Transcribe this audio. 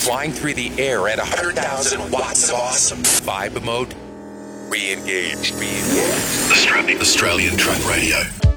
flying through the air at 100,000 watts of awesome. Vibe mode, re-engage. Australian Truck Radio.